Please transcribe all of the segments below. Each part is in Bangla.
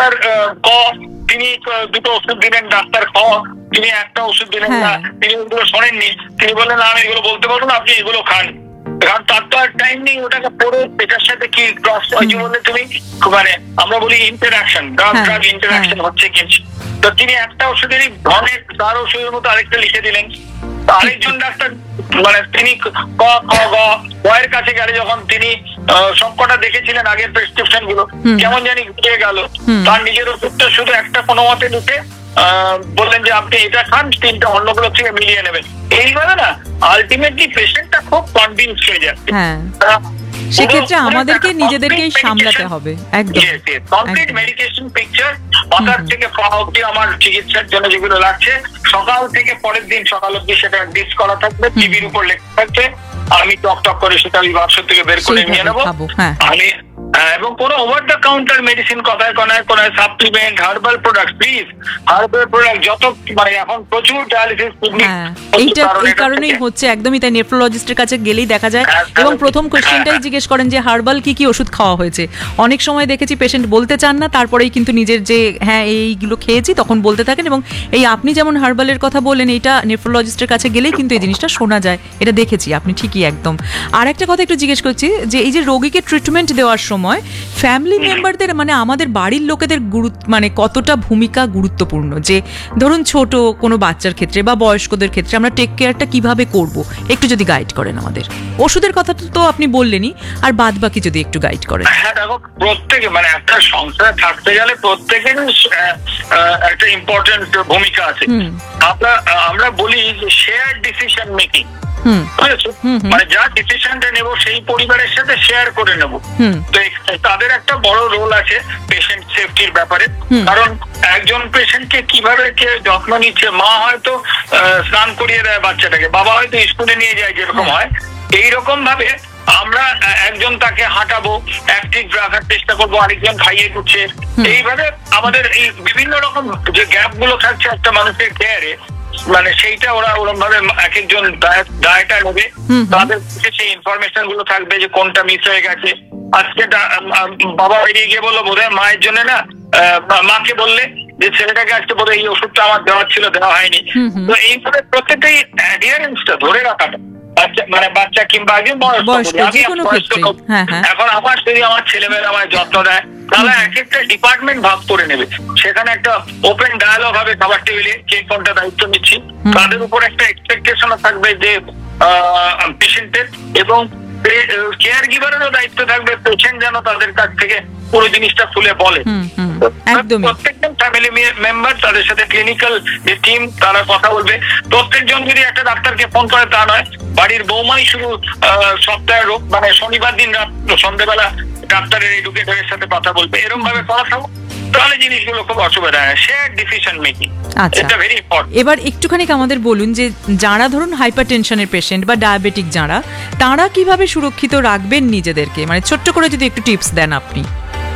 ডাক্তার ক তিনি দুটো ওষুধ দিলেন, ডাক্তার খ তিনি একটা ওষুধ দিলেন না, তিনি ওগুলো শোনেননি, তিনি বললেন না আমি এগুলো বলতে পারবো না, আপনি এগুলো খান। কারণ তার তো আর টাইম নেই ওটাকে পড়ে এটার সাথে কি ক্রস বললে তুমি মানে আমরা বলি ইন্টারাকশন, ড্রাগ ইন্টারাকশন হচ্ছে কিছু। তো তিনি একটা ওষুধেরই ধরনের তার ওষুধের মতো আরেকটা লিখে দিলেন। আরেকজন ডাক্তার মানে তিনি ক খ গ এর কাছে গেলে যখন তিনি সবকটা দেখেছিলেন আগের প্রেসক্রিপশন গুলো, কেমন জানি ঘুরিয়ে গেল। তার নিজের ওষুধটা শুধু একটা কোনো মতে ঢুকে বললেন যে আপনি এটা খান, তিনটা অন্যগুলো থেকে মিলিয়ে নেবেন। এইভাবে না আলটিমেটলি পেশেন্টটা খুব কনভিন্স হয়ে যাচ্ছে। সেক্ষেত্রে আমাদেরকে নিজেদেরকেই সামলাতে হবে। একদম কমপ্লিট মেডিকেশন পিকচার, মাথার থেকে পা অব্দি আমার চিকিৎসার জন্য যেগুলো লাগছে, সকাল থেকে পরের দিন সকাল অব্দি সেটা ডিস করা থাকবে, টিভির উপর লেখা থাকছে, আমি টক টক করে সেটা ওই বাক্স থেকে বের করে নিয়ে নেবো। আমি এবং কোনো ওভার দ্য কাউন্টার মেডিসিন কথায় কোনায় supplement, herbal product, please herbal product যত মানে এখন প্রচুর ডায়ালিসিস এইটা এই কারণেই হচ্ছে, একদমই তাই। নেফ্রোলজিস্টের কাছে গেলেই দেখা যায় এবং প্রথম কোশ্চেনটাই জিজ্ঞেস করেন যে হার্বাল কি কি ওষুধ খাওয়া হয়েছে। অনেক সময় দেখেছি পেশেন্ট বলতে চান না, তারপরেই কিন্তু নিজের যে হ্যাঁ এইগুলো খেয়েছি তখন বলতে থাকেন। এবং এই আপনি যেমন হার্বালের কথা বললেন, এইটা নেফ্রোলজিস্টের কাছে গেলেই কিন্তু এই জিনিসটা শোনা যায়, এটা দেখেছি। আপনি ঠিকই একদম। আর একটা কথা একটু জিজ্ঞেস করছি যে এই যে রোগীকে ট্রিটমেন্ট দেওয়ার সময় ফ্যামিলি মেম্বারদের মানে আমাদের বাড়ির লোকেদের মানে কতটা ভূমিকা গুরুত্বপূর্ণ, যে ধরুন ছোট কোনো বাচ্চার ক্ষেত্রে বা বয়স্কদের ক্ষেত্রে আমরা টেক কেয়ারটা কিভাবে করব, একটু যদি গাইড করেন আমাদের। ওষুধের কথা তো আপনি বললেনই, আর বাদ বাকি যদি একটু গাইড করেন। হ্যাঁ দেখো, প্রত্যেকে মানে একটা সংসারে থাকতে গেলে প্রত্যেকের একটা ইম্পর্টেন্ট ভূমিকা আছে। আমরা বলি যে শেয়ার ডিসিশন মেকিং, মানে যা ডিসিশনটা নেব সেই পরিবারের সাথে শেয়ার করে নেব। তো তাদের একটা বড় রোল আছে পেশেন্ট সেফটির ব্যাপারে। কারণ একজন পেশেন্টকে কিভাবে কে যত্ন নিচ্ছে, মা হয়তো স্নান করিয়ে দেয় বাচ্চাটাকে, বাবা হয়তো স্কুলে নিয়ে যায়, যেরকম হয় এইরকম ভাবে আমরা একজন তাকে হাঁটাবো, অ্যাক্টিভ রাখার চেষ্টা করবো, আরেকজন খাইয়ে দিচ্ছে। এইভাবে আমাদের এই বিভিন্ন রকম যে গ্যাপ গুলো থাকছে একটা মানুষের কেয়ারে, মানে সেইটা ওরা ওরকম ভাবে এক একজন দায়টা নেবে, তাদের সেই ইনফরমেশন গুলো থাকবে যে কোনটা মিস হয়ে গেছে। আজকে বাবা বেরিয়ে গিয়ে বললো বোধহয় মায়ের জন্য না, মাকে বললে যে ছেলেটাকে আজকে বোধহয় এই ওষুধটা আমার দেওয়ার ছিল, দেওয়া হয়নি। তো এইভাবে প্রত্যেকটাই অ্যাডিয়ারেন্সটা ধরে রাখাটা, মানে বাচ্চা কিংবা একজন বয়স্ক, এখন আমার যদি আমার ছেলেমেয়েরা আমায় যত্ন দেয়, তাহলে এক একটা ডিপার্টমেন্ট ভাগ করে নেবে, সেখানে একটা ওপেন ডায়ালগ হবে খাবার টেবিলে, কে কোনটা দায়িত্ব নিচ্ছি। তাদের উপর একটা এক্সপেকটেশন থাকবে যে পেশেন্টের, এবং কেয়ার গিভারেরও দায়িত্ব থাকবে পেশেন্ট যেন তাদের কাছ থেকে পুরো জিনিসটা খুলে বলে। প্রত্যেকজন ফ্যামিলি মেম্বার তাদের সাথে ক্লিনিক্যাল যে টিম তারা কথা বলবে। প্রত্যেকজন যদি একটা ডাক্তারকে ফোন করে তা নয়, বাড়ির বৌমাই শুধু সপ্তাহের মানে শনিবার দিন রাত সন্ধ্যেবেলা ডাক্তারের এডুকেটরের সাথে কথা বলবে, এরকম ভাবে করা থাকবে, তাহলে জিনিসগুলো খুব অসুবিধা হয়। শেয়ার ডিসিশন মেকিং এটা ভেরি ইম্পর্টেন্ট। এবার একটুখানি আমাদের বলুন যে যারা ধরুন হাইপার টেনশনের পেশেন্ট বা ডায়াবেটিক যারা, তারা কিভাবে সুরক্ষিত রাখবেন নিজেদেরকে, মানে ছোট্ট করে যদি একটু টিপস দেন আপনি।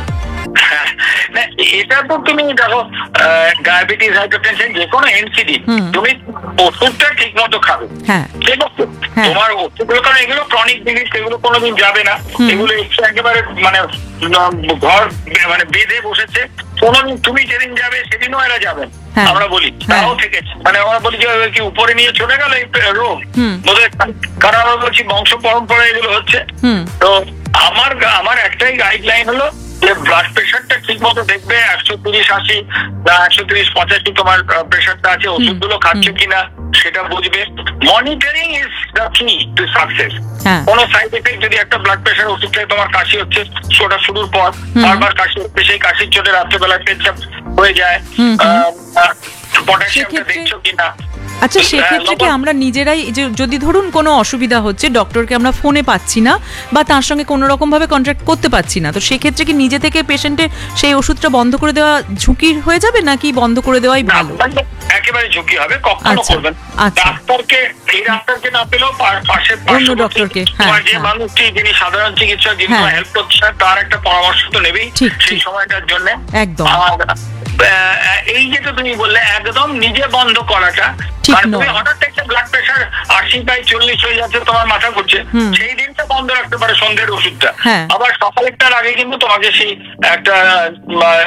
এটা তো তুমি দেখো, ডায়াবেটিস, হাইপারটেনশন, যে কোনো এনসিডি, তুমি ওষুধটা ঠিক মতো খাবে, তোমার ওষুধগুলো, কারণ এগুলো ক্রনিক জিনিস, এগুলো কোনোদিন যাবে না, এগুলো একেবারে মানে ঘর মানে বেঁধে বসেছে, কোনোদিন তুমি যেদিন যাবে সেদিনও এরা যাবেন। আমরা বলি তাও থেকে মানে আমরা বলি যে কি উপরে নিয়ে চলে গেল এই রোগ, কারণ আমরা বলছি বংশ পরম্পরা এগুলো হচ্ছে। তো আমার একটাই গাইডলাইন হলো যে ব্লাড প্রেশারটা ঠিক মতো দেখবে, 130/80 বা 130/85 তোমার প্রেশারটা আছে, ওষুধগুলো খাচ্ছে কিনা সেটা বুঝবে। মনিটরিং ইজ দ্য কি টু সাকসেস। কোনো সাইড এফেক্ট যদি একটা ব্লাড প্রেশার ওষুধ খেয়ে তোমার কাশি হচ্ছে, ওটা শুরুর পর বারবার কাশি হচ্ছে, সেই কাশির চোটে রাত্রেবেলা পেচ্ছাপ হয়ে যায়, পটাশিয়ামটা দেখছো কিনা। আচ্ছা, সেক্ষেত্রে কি আমরা নিজেরাই যদি ধরুন কোনো অসুবিধা হচ্ছে, ডক্টরকে আমরা ফোনে পাচ্ছি না বা তার সঙ্গে কোনো রকম ভাবে কন্ট্যাক্ট করতে পারছি না, তো সেক্ষেত্রে কি নিজে থেকে পেশেন্টের সেই ওষুধটা বন্ধ করে দেওয়া ঝুঁকি হয়ে যাবে, নাকি বন্ধ করে দেওয়াই ভালো? একেবারে ঝুঁকি হবে, কখনো করবেন ডাক্তারকে, এই ডাক্তারকে না পেলেও পাশে অন্য ডক্টরকে, যে মানুষটি যিনি সাধারণ চিকিৎসক, যিনি হেল্প করছে, তার একটা পরামর্শ তো নেবেই সেই সময়টার জন্য। একদম। এই যেটা তুমি বললে একদম নিজে বন্ধ করাটা, তুমি হঠাৎ একটা ব্লাড প্রেশার 80/40 হয়ে যাচ্ছে, তোমার মাথা ঘুরছে, সেই দিনটা বন্ধ রাখতে পারে সন্ধ্যের ওষুধটা, আবার সকালেরটার আগে কিন্তু তোমাকে সেই একটা